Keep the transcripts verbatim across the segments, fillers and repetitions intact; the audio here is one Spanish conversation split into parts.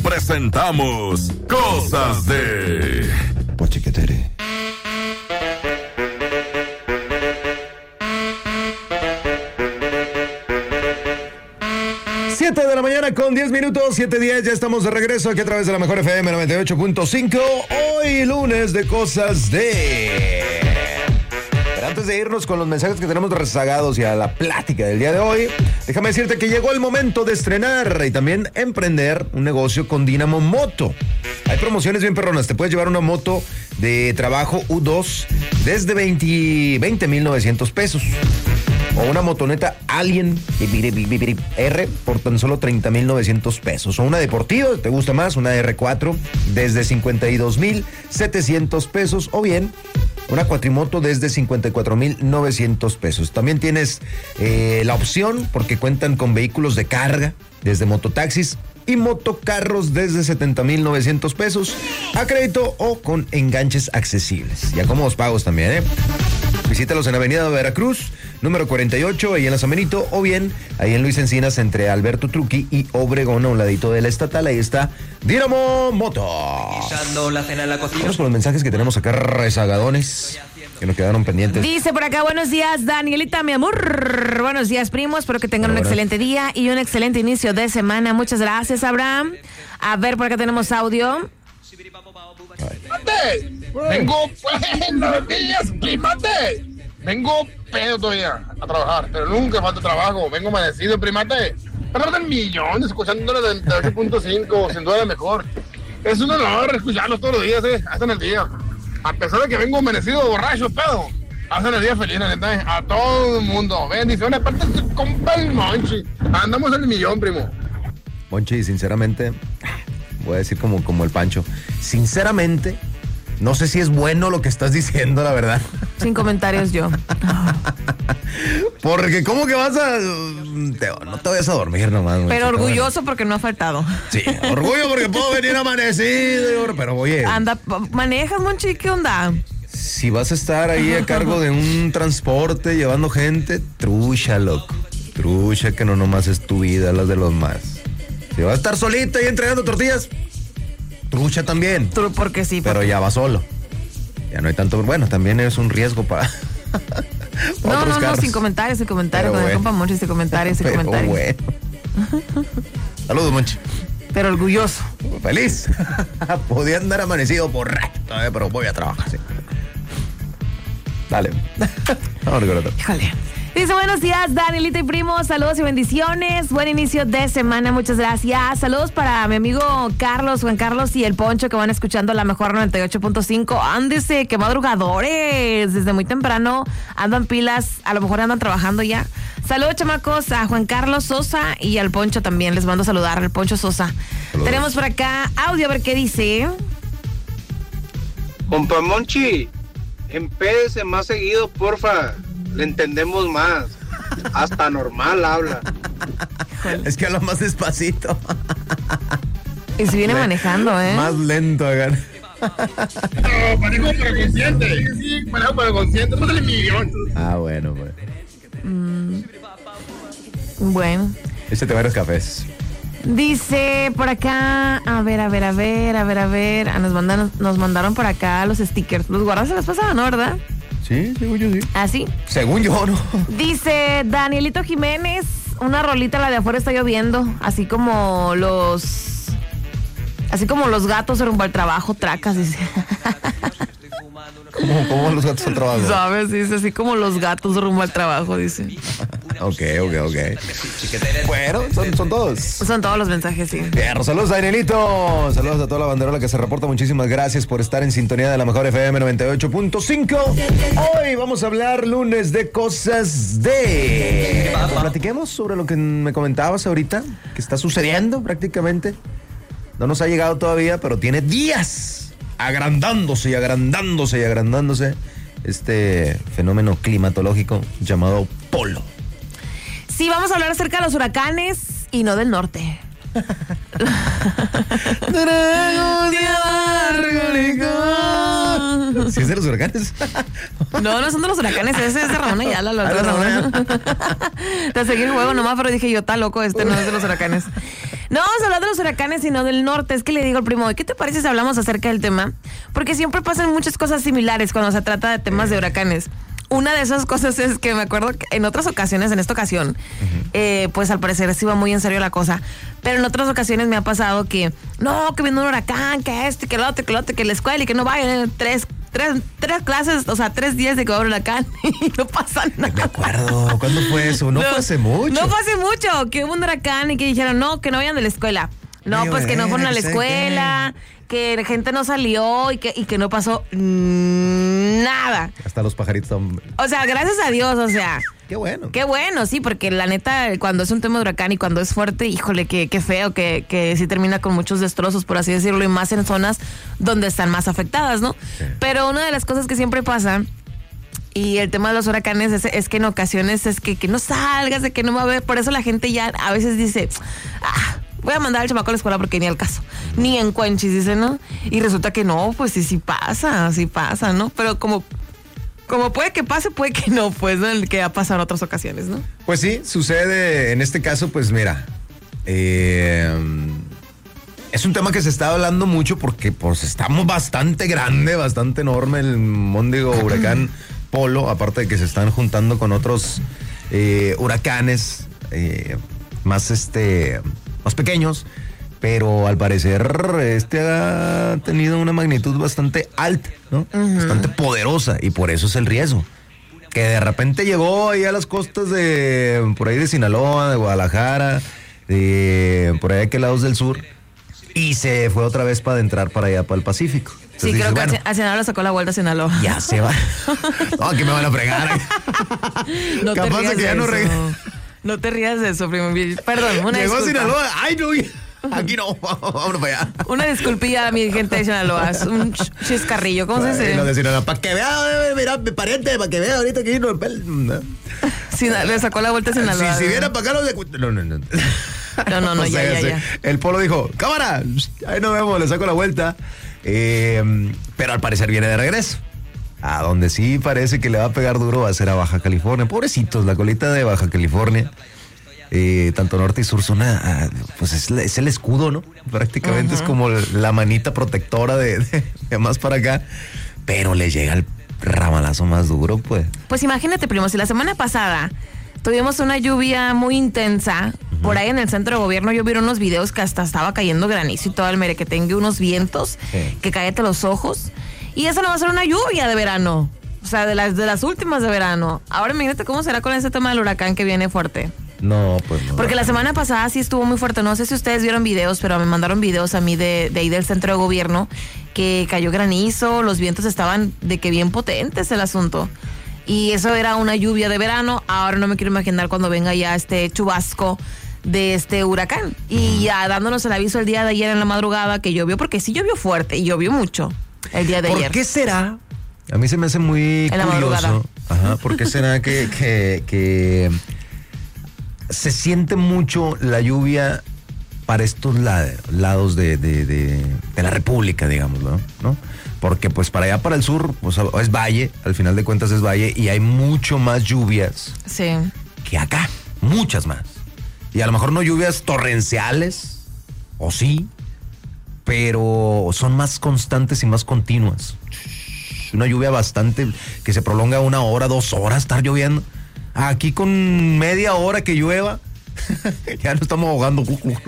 presentamos Cosas de Pochiquetere. siete de la mañana con diez minutos, siete diez, ya estamos de regreso aquí a través de la mejor F M noventa y ocho punto cinco. Hoy lunes de Cosas de... Pero antes de irnos con los mensajes que tenemos rezagados y a la plática del día de hoy, déjame decirte que llegó el momento de estrenar y también emprender un negocio con Dynamo Moto. Hay promociones bien perronas, te puedes llevar una moto de trabajo U dos desde veinte mil novecientos pesos. O una motoneta Alien R por tan solo treinta mil novecientos pesos. O una deportiva, ¿te gusta más? Una R cuatro desde cincuenta y dos mil setecientos pesos. O bien, una cuatrimoto desde cincuenta y cuatro mil novecientos pesos. También tienes eh, la opción, porque cuentan con vehículos de carga, desde mototaxis y motocarros desde setenta mil novecientos pesos, a crédito o con enganches accesibles. Y a cómodos pagos también, ¿eh? Visítalos en Avenida Veracruz, número cuarenta y ocho, ahí en La Samenito, o bien ahí en Luis Encinas, entre Alberto Truqui y Obregón, a un ladito de la estatal. Ahí está Dynamo Moto. Vamos con los mensajes que tenemos acá rezagadones, que nos quedaron pendientes. Dice por acá, buenos días, Danielita, mi amor. Buenos días, primos. Espero que tengan un excelente día y un excelente inicio de semana. Muchas gracias, Abraham. A ver, por acá tenemos audio. ¡Climate! Vengo, buenos días, Climate. Vengo pedo todavía a trabajar, pero nunca falta trabajo. Vengo amanecido, Primate. Perdón el millón, escuchándolo de ocho punto cinco, sin duda la mejor. Es un honor escucharlos todos los días, eh, hasta en el día. A pesar de que vengo amanecido, borracho, pedo, hacen el día feliz, neta, eh, a todo el mundo. Bendiciones, aparte de tu compa el Monchi. Andamos en el millón, primo. Monchi, sinceramente, voy a decir como, como el Pancho, sinceramente, no sé si es bueno lo que estás diciendo, la verdad. Sin comentarios yo. Porque ¿cómo que vas a...? Te, no te vayas a dormir nomás. Pero Monchi, orgulloso porque no ha faltado. Sí, orgullo porque puedo venir amanecido, pero oye... Anda, manejas, Monchi, ¿qué onda? Si vas a estar ahí a cargo de un transporte llevando gente, trucha, loco. Trucha, que no nomás es tu vida, las de los más. Si vas a estar solita y entregando tortillas, trucha también. Tru, porque sí. Pero porque... ya va solo. Ya no hay tanto... Bueno, también es un riesgo para... no, otros no, carros. No, sin comentarios, sin comentarios. Con bueno. el compa Monchi, sin comentarios, sin pero comentarios. Bueno. Saludos, Monchi. Pero orgulloso. Feliz. Podía andar amanecido borracho, pero voy a trabajar, sí. Dale. Vamos con otro. Híjole. Dice, buenos días, Danielita y primos, saludos y bendiciones, buen inicio de semana, muchas gracias. Saludos para mi amigo Carlos, Juan Carlos y el Poncho, que van escuchando la mejor noventa y ocho punto cinco. Ándese, qué madrugadores, desde muy temprano andan pilas, a lo mejor andan trabajando ya. Saludos, chamacos, a Juan Carlos Sosa y al Poncho también, les mando a saludar, al Poncho Sosa. Saludos. Tenemos por acá audio, a ver qué dice. Compa Monchi, empédese más seguido, porfa. Le entendemos más. Hasta normal habla. Es que habla más despacito. Y se viene Le, manejando, ¿eh? Más lento, hagan. No, manejo para consciente. Sí, sí, manejo para consciente. No sale millón. Ah, bueno, bueno. Mm, bueno. Échate varios cafés. Dice por acá, a ver, a ver, a ver, a ver, a ver. Ah, nos mandaron, nos mandaron por acá los stickers. Los guardaste las pasadas, ¿no, verdad? Sí, según yo sí. ¿Ah, sí? Según yo, ¿no? Dice Danielito Jiménez, una rolita, la de afuera está lloviendo, así como los... Así como los gatos rumbo al trabajo, tracas, dice. ¿Cómo, cómo los gatos al trabajo? ¿Sabes? Dice, así como los gatos rumbo al trabajo, dice. Ok, ok, ok. Bueno, son, son todos. Son todos los mensajes, sí. Bien, saludos a Danielito. Saludos a toda la banderola que se reporta. Muchísimas gracias por estar en sintonía de la mejor F M noventa y ocho punto cinco. Hoy vamos a hablar lunes de cosas de... Platiquemos sobre lo que me comentabas ahorita, que está sucediendo prácticamente. No nos ha llegado todavía, pero tiene días agrandándose y agrandándose y agrandándose este fenómeno climatológico llamado polo. Sí, vamos a hablar acerca de los huracanes y no del norte. ¿Sí es de los huracanes? No, no son de los huracanes, ese es de Ramón Ayala, la otra Ramón. Te seguí el juego nomás, pero dije yo, está loco, este no es de los huracanes. No vamos a hablar de los huracanes, sino del norte. Es que le digo al primo, ¿qué te parece si hablamos acerca del tema? Porque siempre pasan muchas cosas similares cuando se trata de temas de huracanes. Una de esas cosas es que me acuerdo que en otras ocasiones, en esta ocasión, uh-huh. eh, pues al parecer sí iba muy en serio la cosa, pero en otras ocasiones me ha pasado que, no, que viene un huracán, que esto, que lo otro, que lo otro, que la escuela y que no vayan tres, tres, tres clases, o sea, tres días de que va un huracán y no pasa nada. Me acuerdo, ¿cuándo fue eso? No, no fue hace mucho. No fue hace mucho, que hubo un huracán y que dijeron, no, que no vayan de la escuela. No, Ay, pues que no fueron a la escuela, que gente no salió y que, y que no pasó mmm, nada. Hasta los pajaritos. Son... O sea, gracias a Dios, o sea. Qué bueno. Qué bueno, sí, porque la neta, cuando es un tema de huracán y cuando es fuerte, híjole, qué, qué feo, que, que sí termina con muchos destrozos, por así decirlo, y más en zonas donde están más afectadas, ¿no? Sí. Pero una de las cosas que siempre pasa... Y el tema de los huracanes es, es que en ocasiones es que, que no salgas, de que no va a haber. Por eso la gente ya a veces dice, ah, voy a mandar al chamaco a la escuela porque ni al caso. Ni en Cuenchis, dice, ¿no? Y resulta que no, pues sí, sí pasa, sí pasa, ¿no? Pero como, como puede que pase, puede que no, pues, ¿no? El que ha pasado en otras ocasiones, ¿no? Pues sí, sucede en este caso, pues mira, eh, es un tema que se está hablando mucho porque pues estamos bastante grande, bastante enorme el móndigo huracán Polo, aparte de que se están juntando con otros eh, huracanes eh, más este más pequeños, pero al parecer este ha tenido una magnitud bastante alta, ¿no? Uh-huh. Bastante poderosa, y por eso es el riesgo. Que de repente llegó ahí a las costas de por ahí de Sinaloa, de Guadalajara, de por ahí de aquel lados del sur, y se fue otra vez para adentrar para allá, para el Pacífico. Entonces sí, dices, creo que bueno, a Sinaloa sacó la vuelta a Sinaloa. Ya se va. No, aquí me van a fregar. No te Capaz rías de que ya de no eso. reg... No te rías de eso, primo. Perdón, una Llegó disculpa. a Sinaloa. Ay, no. Aquí no. Vámonos para allá. Una disculpilla a mi gente de Sinaloa. Es un ch- chiscarrillo. ¿Cómo Ay, se dice? No, de Sinaloa. Para que vea, mira, mi pariente, para que vea ahorita que vino el pel... Sí, le sacó la vuelta a Sinaloa. Si, si viera para acá, no de... No, no, no. No, no, no, o sea, ya, ya, ya. El Polo dijo, cámara, ahí nos vemos, le saco la vuelta. Eh, pero al parecer viene de regreso. A donde sí parece que le va a pegar duro va a ser a Baja California. Pobrecitos, la colita de Baja California. Eh, tanto norte y sur son, a, a, pues es, es el escudo, ¿no? Prácticamente uh-huh. Es como la manita protectora de, de, de más para acá. Pero le llega el ramalazo más duro, pues. Pues imagínate, primo, si la semana pasada tuvimos una lluvia muy intensa. Uh-huh. Por ahí en el centro de gobierno yo vi unos videos que hasta estaba cayendo granizo y todo el mere, que tenga unos vientos, sí. Que cállate los ojos. Y eso no va a ser una lluvia de verano. O sea, de las, de las últimas de verano. Ahora imagínate cómo será con ese tema del huracán que viene fuerte. No, pues no. Porque la semana pasada sí estuvo muy fuerte. No sé si ustedes vieron videos, pero me mandaron videos a mí de, de ahí del centro de gobierno, que cayó granizo, los vientos estaban de que bien potentes el asunto. Y eso era una lluvia de verano. Ahora no me quiero imaginar cuando venga ya este chubasco de este huracán. Y ya dándonos el aviso el día de ayer en la madrugada que llovió, porque sí llovió fuerte y llovió mucho el día de ¿Por ayer. ¿Por qué será? A mí se me hace muy en curioso. Ajá, ¿por qué será que, que, que se siente mucho la lluvia para estos la, lados de, de, de, de la República, digamos, ¿no? ¿no? Porque pues para allá, para el sur, pues es valle, al final de cuentas es valle, y hay mucho más lluvias sí. que acá, muchas más. Y a lo mejor no lluvias torrenciales, o sí, pero son más constantes y más continuas. Una lluvia bastante, que se prolonga una hora, dos horas, estar lloviendo. Aquí con media hora que llueva, ya nos estamos ahogando.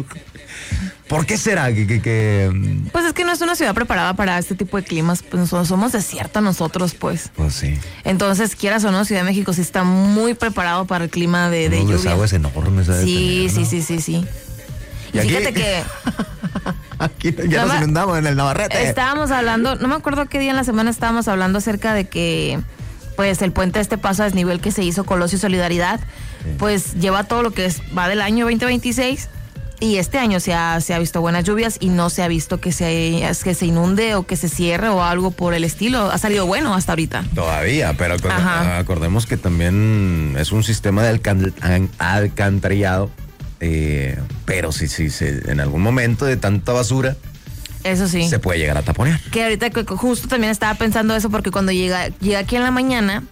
¿Por qué será que, que, que...? Pues es que no es una ciudad preparada para este tipo de climas. Pues somos desierto nosotros, pues. Pues sí. Entonces, quieras o no, Ciudad de México sí está muy preparado para el clima de, de lluvia. Los desagües enormes. Sí, sí, sí, sí, sí. Y, y fíjate aquí, que... Aquí ya nos inundamos en el Navarrete. Estábamos hablando, no me acuerdo qué día en la semana estábamos hablando acerca de que... pues el puente de este paso a desnivel que se hizo Colosio y Solidaridad, sí. Pues lleva todo lo que es, va del año veinte veintiséis, y este año se ha, se ha visto buenas lluvias y no se ha visto que se, que se inunde o que se cierre o algo por el estilo. Ha salido bueno hasta ahorita. Todavía, pero Ajá. acordemos que también es un sistema de alcan- alcantarillado, eh, pero si sí, sí, en algún momento de tanta basura, eso sí, se puede llegar a taponear. Que ahorita justo también estaba pensando eso, porque cuando llega, llega aquí en la mañana,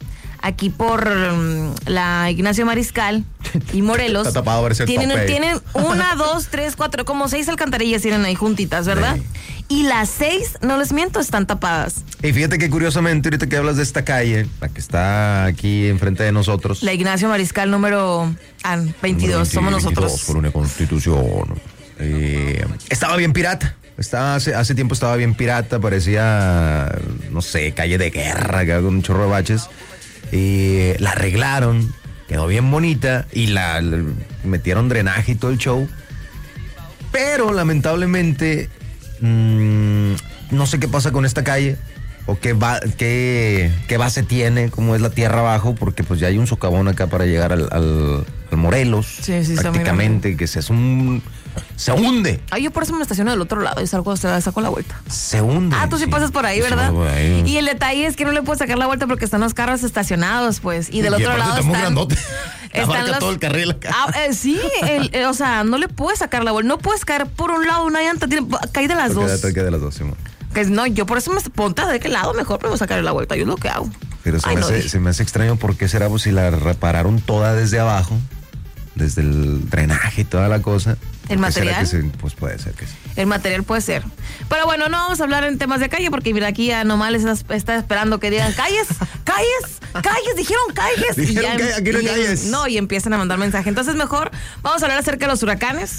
aquí por um, la Ignacio Mariscal y Morelos. Está tapado, parece el tienen, Popeye. tienen una, dos, tres, cuatro, como seis alcantarillas tienen ahí juntitas, ¿verdad? Sí. Y las seis, no les miento, están tapadas. Y fíjate que curiosamente, ahorita que hablas de esta calle, la que está aquí enfrente de nosotros. La Ignacio Mariscal número ah, veintidós, somos nosotros. veintidós, por una constitución. Eh, estaba bien pirata. Estaba hace, hace tiempo estaba bien pirata, parecía, no sé, calle de guerra, con un chorro de baches. Y la arreglaron, quedó bien bonita y la, la metieron drenaje y todo el show. Pero lamentablemente, mmm, no sé qué pasa con esta calle o qué, va, qué, qué base tiene, cómo es la tierra abajo, porque pues ya hay un socavón acá para llegar al, al, al Morelos. Sí, sí, prácticamente, que se hace un... Se hunde. Ay, yo por eso me estaciono del otro lado y salgo, saco la vuelta. Se hunde. Ah, tú sí, sí pasas por ahí, ¿verdad? Por ahí. Y el detalle es que no le puedes sacar la vuelta porque están los carros estacionados, pues. Y del y otro lado está están... muy grandote. Están los... todo el carril acá. Ah, eh, sí, el, eh, o sea, no le puedes sacar la vuelta. No puedes caer por un lado una llanta. Tiene, cae de las Porque dos. de, de las dos, sí, Que no, yo por eso me ponte de qué lado mejor me voy a sacar la vuelta. Yo es lo que hago. Pero se, Ay, me, no, hace, dije. se me hace extraño porque será pues si la repararon toda desde abajo, desde el drenaje y toda la cosa. ¿El material? Se, pues puede ser que sí. El material puede ser. Pero bueno, no vamos a hablar en temas de calle porque mira, aquí ya nomás les está, está esperando que digan calles, calles, calles, dijeron calles. Dijeron y ya, que aquí no hay y- calles. No, y empiezan a mandar mensaje. Entonces mejor vamos a hablar acerca de los huracanes.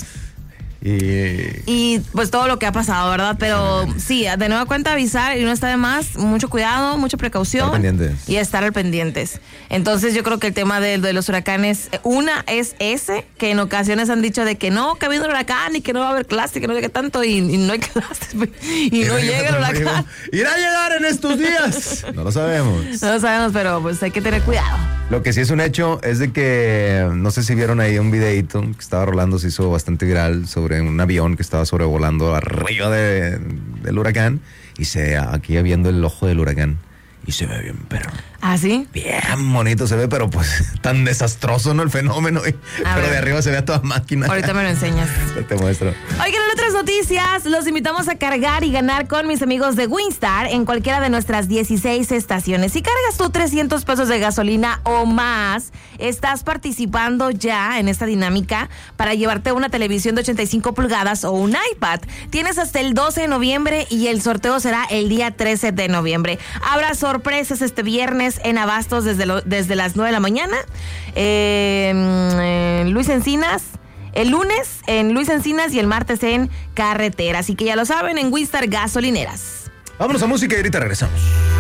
Y Y pues todo lo que ha pasado, ¿verdad? Pero sí, de nueva cuenta avisar y no está de más, mucho cuidado, mucha precaución. Estar pendientes. Y estar al pendientes. Entonces yo creo que el tema de, de los huracanes, una es ese, que en ocasiones han dicho de que no, que ha habido un huracán y que no va a haber clase, que no llega tanto y, y no hay clases y no llega el huracán. ¿Irá a llegar en estos días? No lo sabemos. No lo sabemos, pero pues hay que tener cuidado. Lo que sí es un hecho es de que, no sé si vieron ahí un videito que estaba rolando, se hizo bastante viral sobre un avión que estaba sobrevolando arriba de, del huracán y se aquí viendo el ojo del huracán y se ve bien, pero ¿Ah, sí? bien bonito se ve, pero pues tan desastroso, ¿no? El fenómeno, y- pero ver. de arriba se ve a toda máquina. Ahorita me lo enseñas. Te muestro. Oigan, en otras noticias, los invitamos a cargar y ganar con mis amigos de Winstar en cualquiera de nuestras dieciséis estaciones. Si cargas tú trescientos pesos de gasolina o más, estás participando ya en esta dinámica para llevarte una televisión de ochenta y cinco pulgadas o un iPad. Tienes hasta el doce de noviembre y el sorteo será el día trece de noviembre. Habrá sorpresas este viernes en Abastos desde, lo, desde las nueve de la mañana. Eh, en Luis Encinas. El lunes en Luis Encinas y el martes en Carretera. Así que ya lo saben, en Winstar Gasolineras. Vámonos a música y ahorita regresamos.